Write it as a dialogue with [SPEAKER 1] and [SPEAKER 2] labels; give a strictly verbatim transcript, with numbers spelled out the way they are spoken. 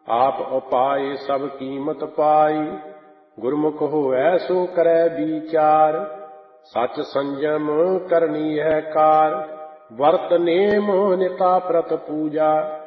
[SPEAKER 1] आप उपाय सब कीमत पाई, गुरमुख होवै सो करै विचार। सच संयम करनी है कार, वर्त नेम निता प्रत पूजा।